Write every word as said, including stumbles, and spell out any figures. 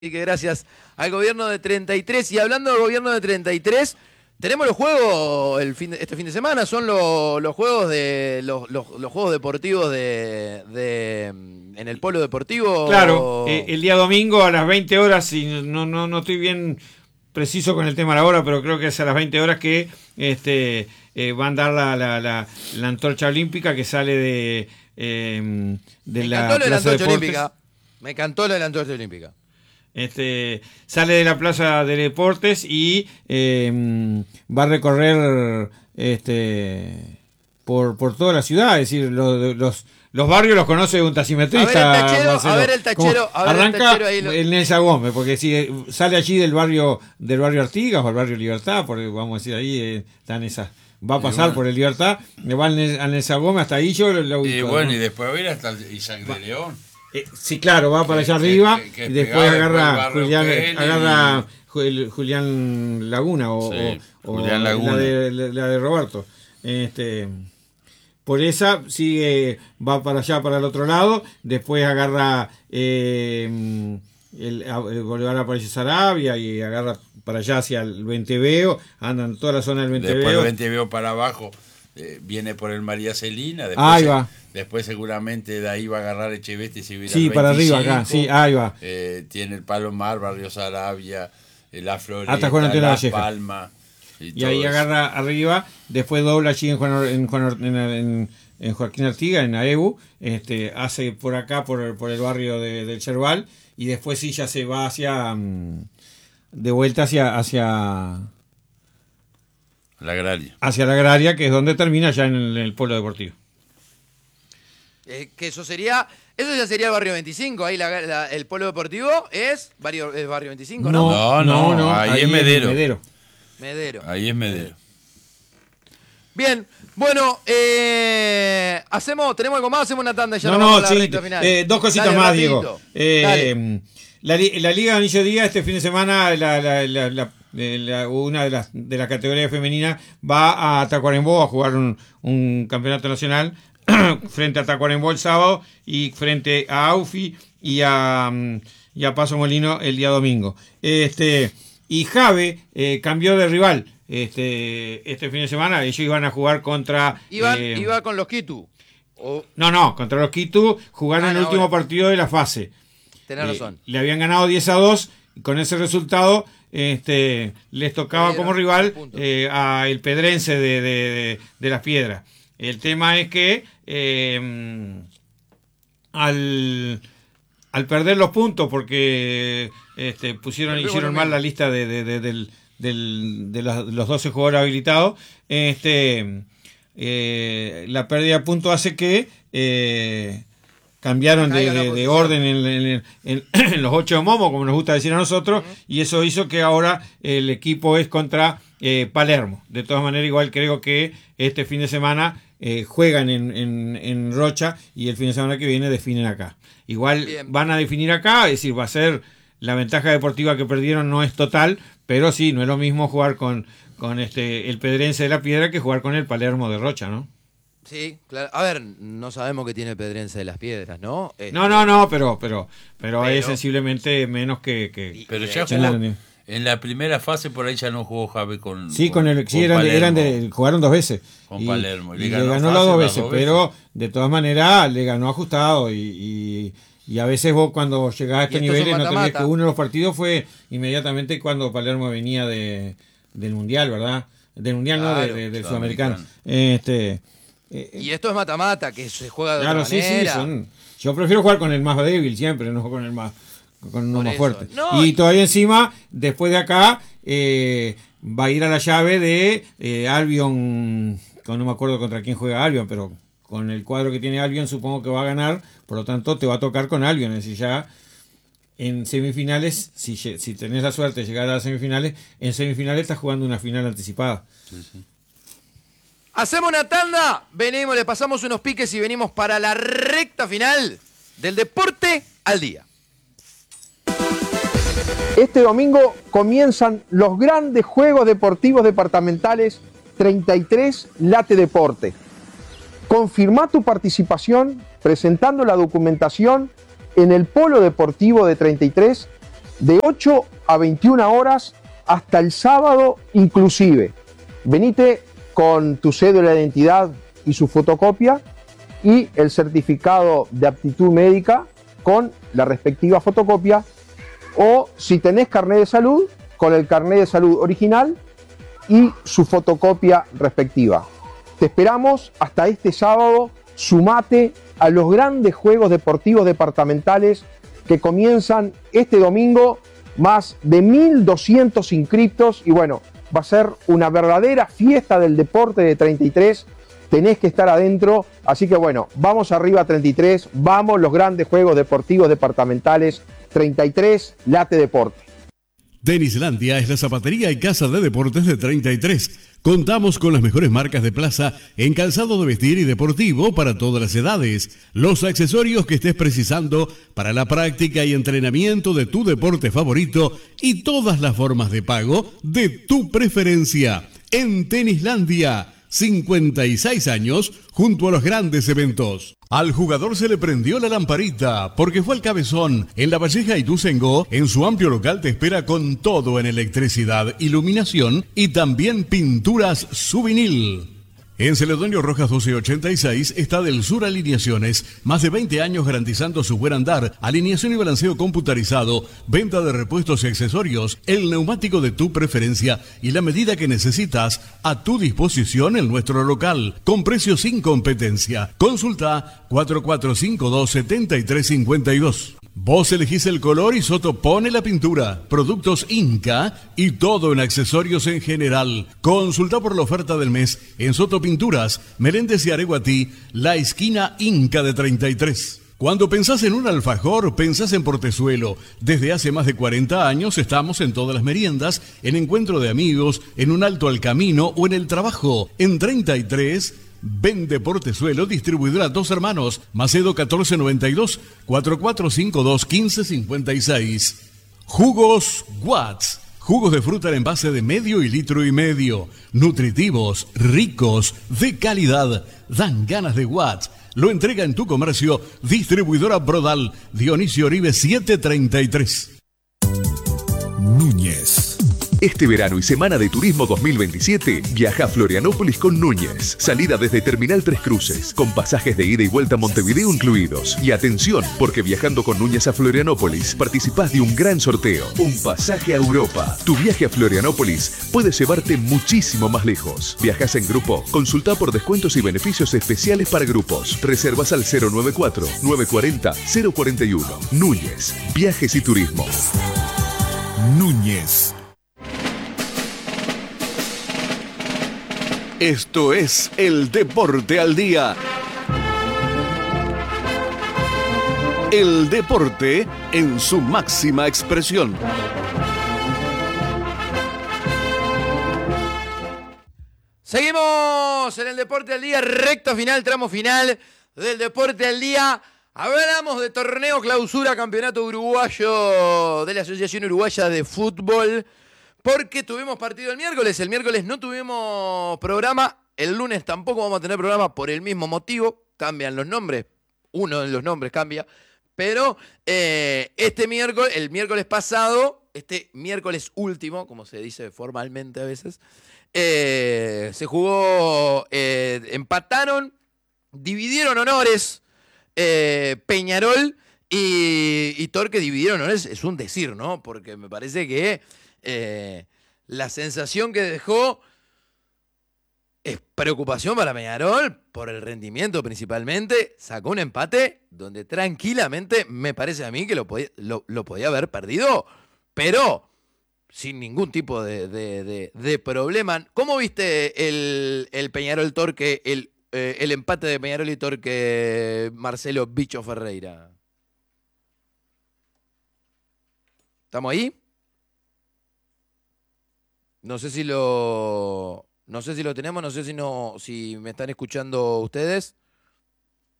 Y que gracias al gobierno de treinta y tres. Y hablando del gobierno de treinta y tres, tenemos los juegos el fin de, este fin de semana. Son los, los juegos de los, los, los juegos deportivos de, de en el polo deportivo. Claro, eh, el día domingo a las veinte horas, y no, no, no estoy bien preciso con el tema de la hora, pero creo que es a las veinte horas que este eh, van a dar la, la, la, la antorcha olímpica que sale de, eh, de Me la encantó lo de la Plaza antorcha Deportes. olímpica. Me encantó lo de la antorcha olímpica. Este, sale de la Plaza de Deportes y eh, va a recorrer este, por, por toda la ciudad. Es decir, los, los, los barrios los conoce un taximetrista. A ver el tachero, Marcelo. a ver el tachero, a ver arranca el tachero ahí lo... el Nelsa Gómez, porque si sale allí del barrio del barrio Artigas o el barrio Libertad, porque vamos a decir ahí eh, están esas. Va a pasar bueno. por el Libertad, le va al Nelsa Gómez hasta ahí yo lo ubico. Y bueno, ¿no? Y después va a ir hasta Isaac de León. Eh, sí, claro, va para allá que, arriba que, que y después agarra Julián, agarra y... Julián Laguna o, sí, o, Julián o Laguna. La, de, la, la de Roberto. Este, por esa sigue, va para allá para el otro lado, después agarra eh, el, el Boulevard Aparicio Saravia y agarra para allá hacia el Venteveo, andan toda la zona del Venteveo. Después del Venteveo para abajo eh, viene por el María Celina, después ahí va. Después seguramente de ahí va a agarrar Echeveste y se sí, para arriba acá, sí, ahí va. Eh, tiene el Palomar, Barrio Sarabia, la Floresta, hasta Juan La Valleja. Palma. Y, y ahí eso. Agarra arriba, después dobla allí en, Juan, en, Juan, en, en, en Joaquín Artigas, en Aebu, este, hace por acá, por, por el barrio de, del Cherval, y después sí ya se va hacia, de vuelta hacia... hacia la Agraria. Hacia la Agraria, que es donde termina ya en el, en el polo deportivo. Eh, que eso sería, eso ya sería el barrio veinticinco, ahí la, la, el polo deportivo es barrio, es barrio veinticinco, ¿no? No, no, no, no ahí, ahí es Medero. Medero. Medero. Ahí es Medero. Bien, bueno, eh, hacemos, tenemos algo más, hacemos una tanda y ya no, no, no, sí, eh, dos cositas Dale, más, rapidito. Diego. Eh, la, la Liga Anillo Díaz este fin de semana, la, la, la, la La, una de las de la categoría femenina va a Tacuarembó a jugar un, un campeonato nacional frente a Tacuarembó el sábado y frente a Aufi y a, y a Paso Molino el día domingo. Este y Jave eh, cambió de rival este este fin de semana. Ellos iban a jugar contra iban eh, iba con los Kitu. O... No, no, contra los Kitu jugaron ah, no, el último bueno. partido de la fase. Tenés eh, razón. Le habían ganado diez a dos y con ese resultado este les tocaba como rival eh, a el Pedrense de, de, de, de Las Piedras. El tema es que eh, al, al perder los puntos porque este, pusieron hicieron mal la lista de, de, de, del, del, de los, los doce jugadores habilitados, este eh, la pérdida de puntos hace que eh, cambiaron de, de, de orden en, en, en, en los ocho de Momo, como nos gusta decir a nosotros, uh-huh. y eso hizo que ahora el equipo es contra eh, Palermo. De todas maneras, igual creo que este fin de semana eh, juegan en, en, en Rocha y el fin de semana que viene definen acá. Igual Bien. Van a definir acá, es decir, va a ser la ventaja deportiva que perdieron no es total, pero sí, no es lo mismo jugar con, con este el Pedrense de La Piedra que jugar con el Palermo de Rocha, ¿no? Sí, claro. A ver, no sabemos qué tiene el Pedrense de Las Piedras, ¿no? Este... No, no, no, pero pero pero, pero es sensiblemente menos que... que pero ya jugó, en, en la primera fase por ahí ya no jugó Javi con... Sí, con, con el sí, eran, eran de, jugaron dos veces. Con y, Palermo. Y le ganó, le ganó las dos veces, dos pero veces. De todas maneras le ganó ajustado y... y Y a veces vos cuando llegás a estos niveles no tenés que uno de los partidos fue inmediatamente cuando Palermo venía de del Mundial, ¿verdad? Del Mundial, claro, no, de, de, del Sudamericano. Este, eh, y esto es mata-mata, que se juega de claro, otra sí, manera. Sí, son, yo prefiero jugar con el más débil siempre, no con el más con uno más fuerte. No, y todavía encima, después de acá, eh, va a ir a la llave de eh, Albion, no me acuerdo contra quién juega Albion, pero con el cuadro que tiene Albion supongo que va a ganar, por lo tanto te va a tocar con Albion, es decir, ya en semifinales, si, si tenés la suerte de llegar a las semifinales, en semifinales estás jugando una final anticipada. Sí, sí. Hacemos una tanda, venimos, le pasamos unos piques y venimos para la recta final del deporte al día. Este domingo comienzan los grandes Juegos Deportivos Departamentales treinta y tres Late Deporte. Confirmá tu participación presentando la documentación en el Polo Deportivo de treinta y tres de ocho a veintiuna horas hasta el sábado inclusive. Venite con tu cédula de identidad y su fotocopia y el certificado de aptitud médica con la respectiva fotocopia, o si tenés carnet de salud, con el carnet de salud original y su fotocopia respectiva. Te esperamos hasta este sábado. Sumate a los grandes juegos deportivos departamentales que comienzan este domingo, más de mil doscientos inscriptos, y bueno, va a ser una verdadera fiesta del deporte de treinta y tres. Tenés que estar adentro, así que bueno, vamos arriba a treinta y tres, vamos los grandes juegos deportivos departamentales, treinta y tres, late deporte. Tenislandia es la zapatería y casa de deportes de treinta y tres. Contamos con las mejores marcas de plaza en calzado de vestir y deportivo para todas las edades. Los accesorios que estés precisando para la práctica y entrenamiento de tu deporte favorito y todas las formas de pago de tu preferencia. En Tenislandia, cincuenta y seis años junto a los grandes eventos. Al jugador se le prendió la lamparita porque fue al Cabezón. En La Valleja y Ituzaingó, en su amplio local te espera con todo en electricidad, iluminación y también pinturas Souvenir. En Celedonio Rojas doce ochenta y seis está Del Sur Alineaciones, más de veinte años garantizando su buen andar, alineación y balanceo computarizado, venta de repuestos y accesorios, el neumático de tu preferencia y la medida que necesitas a tu disposición en nuestro local, con precios sin competencia. Consulta cuatro cuatro cinco dos, siete tres cinco dos. Vos elegís el color y Soto pone la pintura. Productos Inca y todo en accesorios en general. Consulta por la oferta del mes en Soto Pinturas, Meléndez y Areguatí, la esquina Inca de treinta y tres. Cuando pensás en un alfajor, pensás en Portezuelo. Desde hace más de cuarenta años estamos en todas las meriendas, en encuentro de amigos, en un alto al camino o en el trabajo. En treinta y tres... Vende Portezuelo, distribuidora Dos Hermanos, Macedo catorce noventa y dos, cuatro cuatro cinco dos, uno cinco cinco seis. Jugos Watts, jugos de fruta en envase de medio y litro y medio, nutritivos, ricos, de calidad, dan ganas de Watts. Lo entrega en tu comercio, distribuidora Brodal, Dionisio Oribe setecientos treinta y tres. Núñez. Este verano y semana de turismo dos mil veintisiete, viaja a Florianópolis con Núñez. Salida desde Terminal Tres Cruces, con pasajes de ida y vuelta a Montevideo incluidos. Y atención, porque viajando con Núñez a Florianópolis, participás de un gran sorteo. Un pasaje a Europa. Tu viaje a Florianópolis puede llevarte muchísimo más lejos. Viajás en grupo, consulta por descuentos y beneficios especiales para grupos. Reservas al cero nueve cuatro, nueve cuatro cero, cero cuatro uno. Núñez, Viajes y Turismo. Núñez. Esto es el Deporte al Día. El deporte en su máxima expresión. Seguimos en el Deporte al Día, recta final, tramo final del Deporte al Día. Hablamos de torneo clausura, campeonato uruguayo de la Asociación Uruguaya de Fútbol. Porque tuvimos partido el miércoles, el miércoles no tuvimos programa, el lunes tampoco vamos a tener programa por el mismo motivo, cambian los nombres, uno de los nombres cambia, pero eh, este miércoles, el miércoles pasado, este miércoles último, como se dice formalmente a veces, eh, se jugó, eh, empataron, dividieron honores, eh, Peñarol y, y Torque dividieron honores, es un decir, ¿no? Porque me parece que Eh, la sensación que dejó es preocupación para Peñarol por el rendimiento principalmente. Sacó un empate donde tranquilamente me parece a mí que lo podía, lo, lo podía haber perdido, pero sin ningún tipo de, de, de, de problema. ¿Cómo viste el, el Peñarol Torque, el, eh, el empate de Peñarol y Torque, Marcelo Bicho Ferreira? ¿Estamos ahí? No sé si lo no sé si lo tenemos, no sé si no si me están escuchando ustedes.